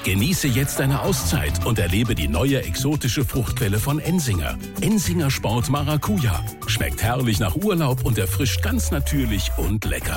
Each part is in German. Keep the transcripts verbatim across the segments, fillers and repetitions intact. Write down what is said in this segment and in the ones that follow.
Genieße jetzt eine Auszeit und erlebe die neue exotische Fruchtquelle von Ensinger. Ensinger Sport Maracuja. Schmeckt herrlich nach Urlaub und erfrischt ganz natürlich und lecker.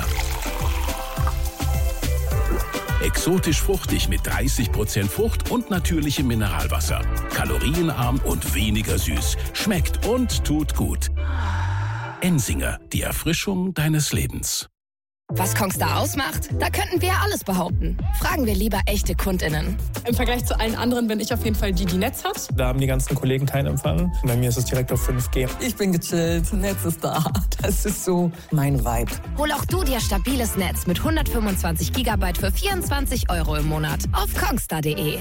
Exotisch fruchtig mit dreißig Prozent Frucht und natürlichem Mineralwasser. Kalorienarm und weniger süß. Schmeckt und tut gut. Ensinger, die Erfrischung deines Lebens. Was Kongstar ausmacht? Da könnten wir alles behaupten. Fragen wir lieber echte KundInnen. Im Vergleich zu allen anderen bin ich auf jeden Fall die, die Netz hat. Da haben die ganzen Kollegen keinen Empfang. Bei mir ist es direkt auf fünf G. Ich bin gechillt, Netz ist da. Das ist so mein Vibe. Hol auch du dir stabiles Netz mit hundertfünfundzwanzig Gigabyte für vierundzwanzig Euro im Monat auf kongstar punkt de.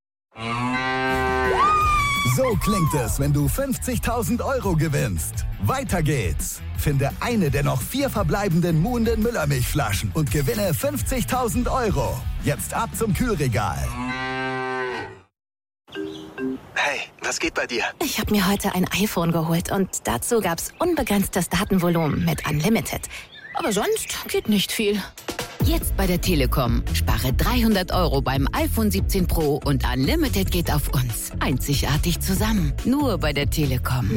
So klingt es, wenn du fünfzigtausend Euro gewinnst. Weiter geht's. Finde eine der noch vier verbleibenden Muhnden Müllermilchflaschen und gewinne fünfzigtausend Euro. Jetzt ab zum Kühlregal. Hey, was geht bei dir? Ich habe mir heute ein iPhone geholt und dazu gab's unbegrenztes Datenvolumen mit Unlimited. Aber sonst geht nicht viel. Jetzt bei der Telekom. Spare dreihundert Euro beim iPhone siebzehn Pro und Unlimited geht auf uns. Einzigartig zusammen. Nur bei der Telekom.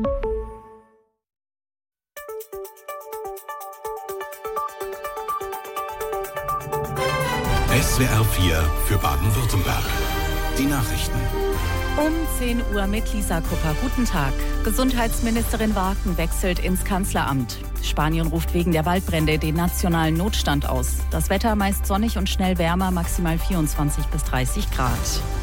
S W R vier für Baden-Württemberg. Die Nachrichten. Um zehn Uhr mit Lisa Kupper. Guten Tag. Gesundheitsministerin Warken wechselt ins Kanzleramt. Spanien ruft wegen der Waldbrände den nationalen Notstand aus. Das Wetter meist sonnig und schnell wärmer, maximal vierundzwanzig bis dreißig Grad.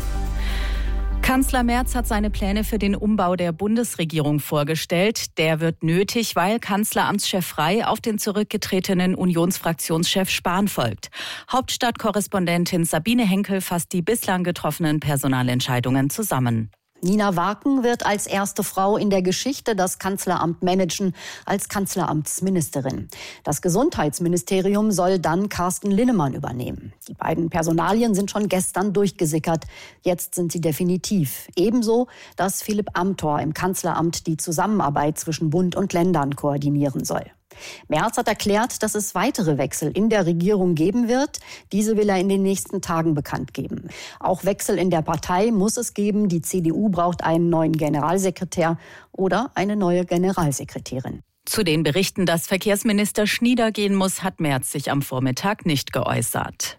Kanzler Merz hat seine Pläne für den Umbau der Bundesregierung vorgestellt. Der wird nötig, weil Kanzleramtschef Frey auf den zurückgetretenen Unionsfraktionschef Spahn folgt. Hauptstadtkorrespondentin Sabine Henkel fasst die bislang getroffenen Personalentscheidungen zusammen. Nina Warken wird als erste Frau in der Geschichte das Kanzleramt managen, als Kanzleramtsministerin. Das Gesundheitsministerium soll dann Carsten Linnemann übernehmen. Die beiden Personalien sind schon gestern durchgesickert. Jetzt sind sie definitiv. Ebenso, dass Philipp Amthor im Kanzleramt die Zusammenarbeit zwischen Bund und Ländern koordinieren soll. Merz hat erklärt, dass es weitere Wechsel in der Regierung geben wird. Diese will er in den nächsten Tagen bekannt geben. Auch Wechsel in der Partei muss es geben. Die C D U braucht einen neuen Generalsekretär oder eine neue Generalsekretärin. Zu den Berichten, dass Verkehrsminister Schnieder gehen muss, hat Merz sich am Vormittag nicht geäußert.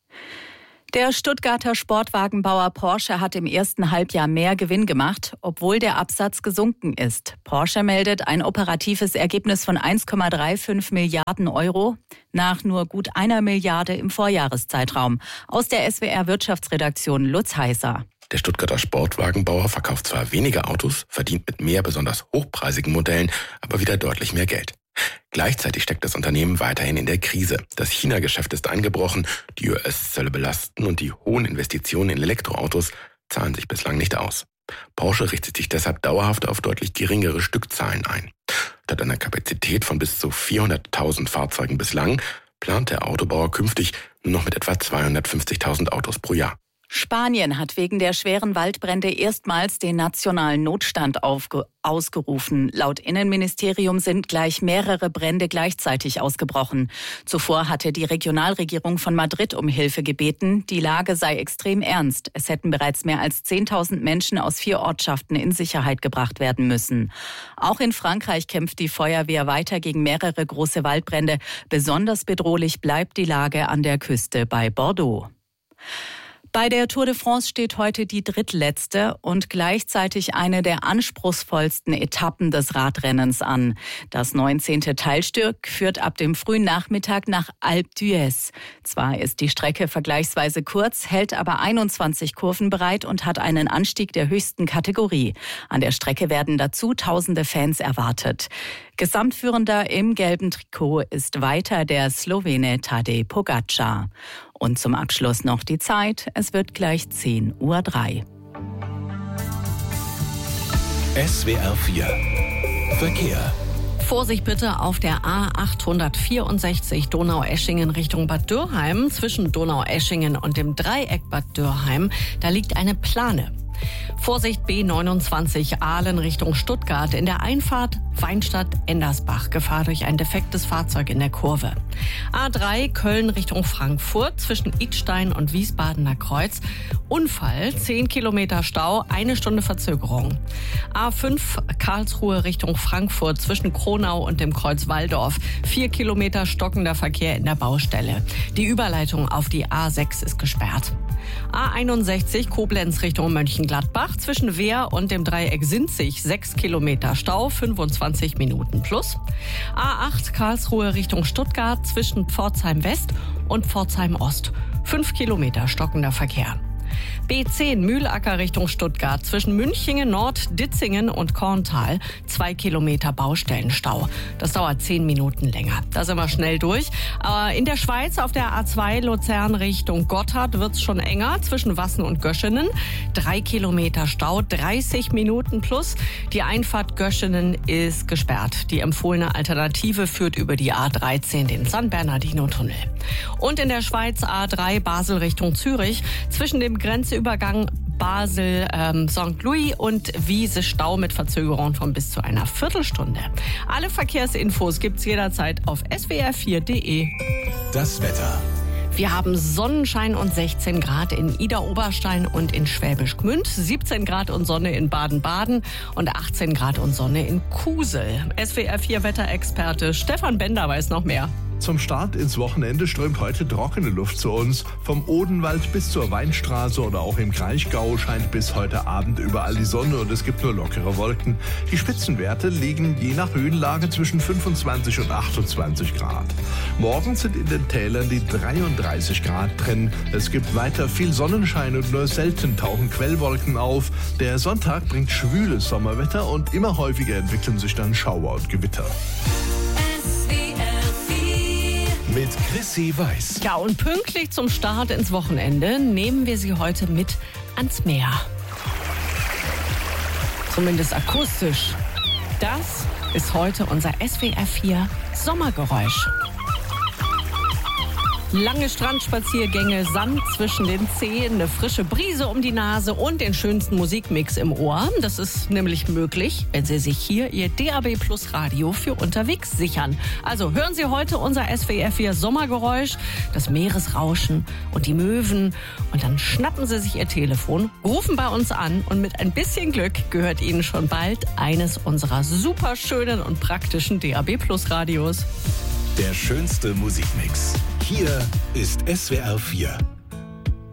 Der Stuttgarter Sportwagenbauer Porsche hat im ersten Halbjahr mehr Gewinn gemacht, obwohl der Absatz gesunken ist. Porsche meldet ein operatives Ergebnis von eins Komma fünfunddreißig Milliarden Euro nach nur gut einer Milliarde im Vorjahreszeitraum. Aus der S W R-Wirtschaftsredaktion Lutz Heißer. Der Stuttgarter Sportwagenbauer verkauft zwar weniger Autos, verdient mit mehr besonders hochpreisigen Modellen, aber wieder deutlich mehr Geld. Gleichzeitig steckt das Unternehmen weiterhin in der Krise. Das China-Geschäft ist eingebrochen, die U S-Zölle belasten und die hohen Investitionen in Elektroautos zahlen sich bislang nicht aus. Porsche richtet sich deshalb dauerhaft auf deutlich geringere Stückzahlen ein. Statt einer Kapazität von bis zu vierhunderttausend Fahrzeugen bislang plant der Autobauer künftig nur noch mit etwa zweihundertfünfzigtausend Autos pro Jahr. Spanien hat wegen der schweren Waldbrände erstmals den nationalen Notstand aufge- ausgerufen. Laut Innenministerium sind gleich mehrere Brände gleichzeitig ausgebrochen. Zuvor hatte die Regionalregierung von Madrid um Hilfe gebeten. Die Lage sei extrem ernst. Es hätten bereits mehr als zehntausend Menschen aus vier Ortschaften in Sicherheit gebracht werden müssen. Auch in Frankreich kämpft die Feuerwehr weiter gegen mehrere große Waldbrände. Besonders bedrohlich bleibt die Lage an der Küste bei Bordeaux. Bei der Tour de France steht heute die drittletzte und gleichzeitig eine der anspruchsvollsten Etappen des Radrennens an. Das neunzehnte Teilstück führt ab dem frühen Nachmittag nach Alpe d'Huez. Zwar ist die Strecke vergleichsweise kurz, hält aber einundzwanzig Kurven bereit und hat einen Anstieg der höchsten Kategorie. An der Strecke werden dazu tausende Fans erwartet. Gesamtführender im gelben Trikot ist weiter der Slowene Tadej Pogačar. Und zum Abschluss noch die Zeit. Es wird gleich zehn Uhr drei. S W R vier Verkehr. Vorsicht bitte auf der A achthundertvierundsechzig Donaueschingen Richtung Bad Dürrheim. Zwischen Donaueschingen und dem Dreieck Bad Dürrheim, da liegt eine Plane. Vorsicht B neunundzwanzig Aalen Richtung Stuttgart. In der Einfahrt Weinstadt-Endersbach. Gefahr durch ein defektes Fahrzeug in der Kurve. A drei Köln Richtung Frankfurt zwischen Idstein und Wiesbadener Kreuz. Unfall, zehn Kilometer Stau, eine Stunde Verzögerung. A fünf Karlsruhe Richtung Frankfurt zwischen Kronau und dem Kreuz Walldorf. Vier Kilometer stockender Verkehr in der Baustelle. Die Überleitung auf die A sechs ist gesperrt. A einundsechzig Koblenz Richtung Mönchengladbach zwischen Wehr und dem Dreieck Sinzig sechs Kilometer Stau, fünfundzwanzig Minuten plus. A acht Karlsruhe Richtung Stuttgart zwischen Pforzheim West und Pforzheim Ost, fünf Kilometer stockender Verkehr. B zehn Mühlacker Richtung Stuttgart zwischen Münchingen Nord, Ditzingen und Korntal. Zwei Kilometer Baustellenstau. Das dauert zehn Minuten länger. Da sind wir schnell durch. Aber in der Schweiz auf der A zwei Luzern Richtung Gotthard wird's schon enger zwischen Wassen und Göschenen. Drei Kilometer Stau, dreißig Minuten plus. Die Einfahrt Göschenen ist gesperrt. Die empfohlene Alternative führt über die A dreizehn, den San Bernardino-Tunnel. Und in der Schweiz A drei Basel Richtung Zürich zwischen dem Grenzübergang Basel, ähm, Sankt Louis und Wiese Stau mit Verzögerung von bis zu einer Viertelstunde. Alle Verkehrsinfos gibt's jederzeit auf s w r vier punkt d e. Das Wetter. Wir haben Sonnenschein und sechzehn Grad in Ida-Oberstein und in Schwäbisch Gmünd, siebzehn Grad und Sonne in Baden-Baden und achtzehn Grad und Sonne in Kusel. S W R vier Wetterexperte Stefan Bender weiß noch mehr. Zum Start ins Wochenende strömt heute trockene Luft zu uns. Vom Odenwald bis zur Weinstraße oder auch im Kraichgau scheint bis heute Abend überall die Sonne und es gibt nur lockere Wolken. Die Spitzenwerte liegen je nach Höhenlage zwischen fünfundzwanzig und achtundzwanzig Grad. Morgen sind in den Tälern die dreiunddreißig Grad drin. Es gibt weiter viel Sonnenschein und nur selten tauchen Quellwolken auf. Der Sonntag bringt schwüles Sommerwetter und immer häufiger entwickeln sich dann Schauer und Gewitter. Mit Chrissy Weiß. Ja, und pünktlich zum Start ins Wochenende nehmen wir Sie heute mit ans Meer. Zumindest akustisch. Das ist heute unser S W R vier Sommergeräusch. Lange Strandspaziergänge, Sand zwischen den Zehen, eine frische Brise um die Nase und den schönsten Musikmix im Ohr. Das ist nämlich möglich, wenn Sie sich hier Ihr D A B Plus Radio für unterwegs sichern. Also hören Sie heute unser S W R vier Sommergeräusch, das Meeresrauschen und die Möwen. Und dann schnappen Sie sich Ihr Telefon, rufen bei uns an und mit ein bisschen Glück gehört Ihnen schon bald eines unserer super schönen und praktischen D A B Plus Radios. Der schönste Musikmix. Hier ist S W R vier.